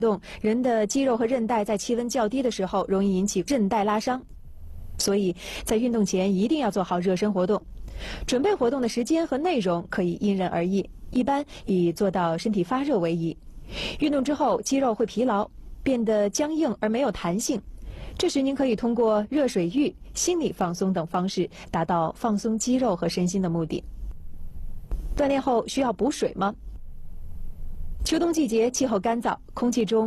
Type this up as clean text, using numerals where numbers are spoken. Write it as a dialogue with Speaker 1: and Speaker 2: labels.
Speaker 1: 人的肌肉和韧带在气温较低的时候容易引起韧带拉伤，所以在运动前一定要做好热身活动。准备活动的时间和内容可以因人而异，一般以做到身体发热为宜。运动之后，肌肉会疲劳，变得僵硬而没有弹性。这时您可以通过热水浴、心理放松等方式，达到放松肌肉和身心的目的。锻炼后需要补水吗？秋冬季节气候干燥，空气中